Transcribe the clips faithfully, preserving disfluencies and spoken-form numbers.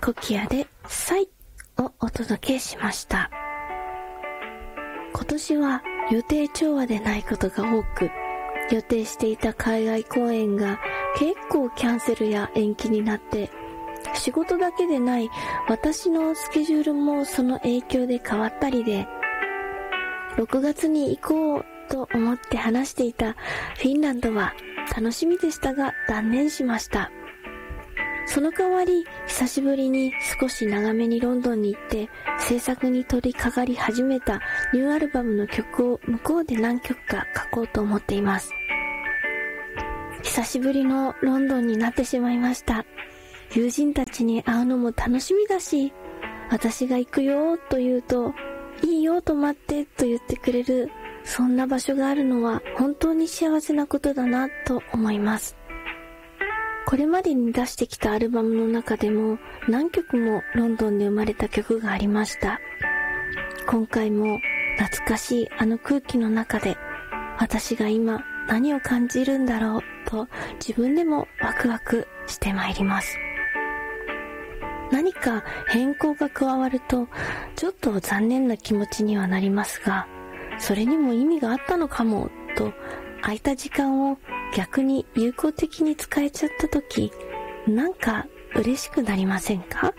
コキアでサイをお届けしました。今年は予定調和でないことが多く、予定していた海外公演が結構キャンセルや延期になって、仕事だけでない私のスケジュールもその影響で変わったりで、ろくがつに行こうと思って話していたフィンランドは楽しみでしたが断念しました。その代わり久しぶりに少し長めにロンドンに行って制作に取り掛かり始めたニューアルバムの曲を向こうで何曲か書こうと思っています。久しぶりのロンドンになってしまいました。友人たちに会うのも楽しみだし、私が行くよと言うと、いいよ泊まってと言ってくれる、そんな場所があるのは本当に幸せなことだなと思います。これまでに出してきたアルバムの中でも何曲もロンドンで生まれた曲がありました。今回も懐かしいあの空気の中で私が今何を感じるんだろうと自分でもワクワクしてまいります。何か変更が加わるとちょっと残念な気持ちにはなりますが、それにも意味があったのかもと空いた時間を逆に有効的に使えちゃった時、なんか嬉しくなりませんか？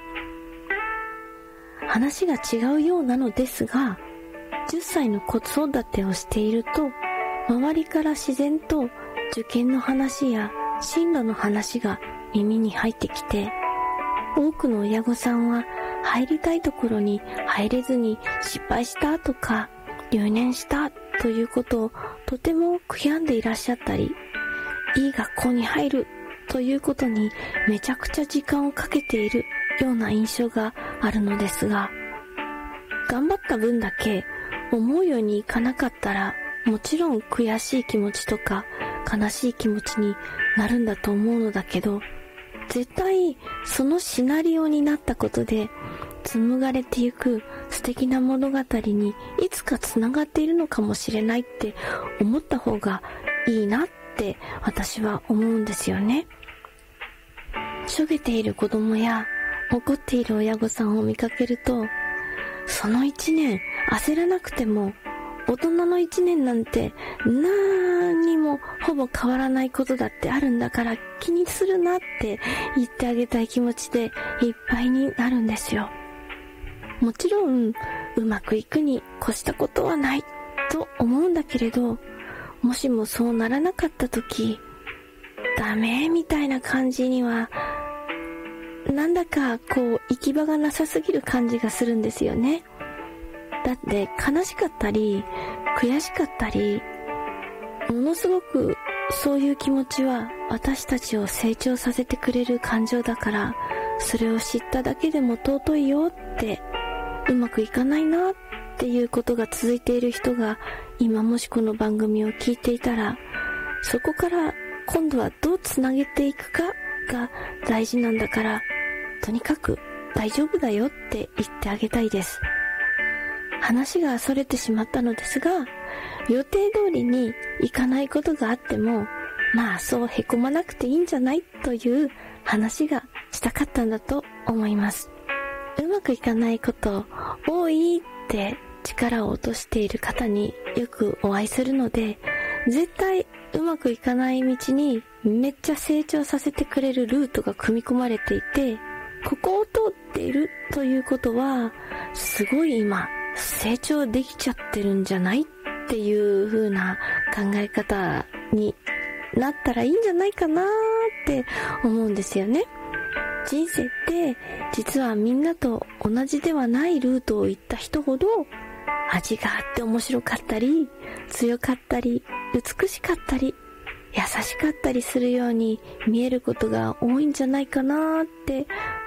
話が違うようなのですが、じゅっさいの子育てをしていると周りから自然と受験の話や進路の話が耳に入ってきて、多くの親御さんは入りたいところに入れずに失敗したとか留年したということをとても悔やんでいらっしゃったり、いい学校に入るということにめちゃくちゃ時間をかけているような印象があるのですが、頑張った分だけ思うようにいかなかったらもちろん悔しい気持ちとか悲しい気持ちになるんだと思うのだけど、絶対そのシナリオになったことで紡がれていく素敵な物語にいつかつながっているのかもしれないって思った方がいいなって私は思うんですよね。しょげている子供や怒っている親御さんを見かけると、その一年焦らなくても大人の一年なんて何にもほぼ変わらないことだってあるんだから気にするなって言ってあげたい気持ちでいっぱいになるんですよ。もちろんうまくいくに越したことはないと思うんだけれど、もしもそうならなかった時、ダメみたいな感じにはなんだかこう行き場がなさすぎる感じがするんですよね。だって悲しかったり悔しかったり、ものすごくそういう気持ちは私たちを成長させてくれる感情だから、それを知っただけでも尊いよって、うまくいかないなっていうことが続いている人が今もしこの番組を聞いていたら、そこから今度はどうつなげていくかが大事なんだから、とにかく大丈夫だよって言ってあげたいです。話が逸れてしまったのですが、予定通りにいかないことがあっても、まあそうへこまなくていいんじゃないという話がしたかったんだと思います。うまくいかないこと多いって力を落としている方によくお会いするので、絶対うまくいかない道にめっちゃ成長させてくれるルートが組み込まれていて、ここを通っているということはすごい今成長できちゃってるんじゃないっていう風な考え方になったらいいんじゃないかなって思うんですよね。人生って実はみんなと同じではないルートを行った人ほど味があって面白かったり強かったり美しかったり優しかったりするように見えることが多いんじゃないかなって